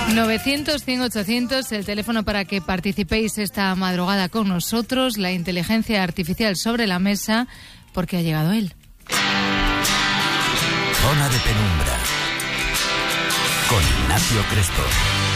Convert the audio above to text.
900-100-800, el teléfono para que participéis esta madrugada con nosotros. La inteligencia artificial sobre la mesa, porque ha llegado él. Zona de Penumbra, con Ignacio Crespo.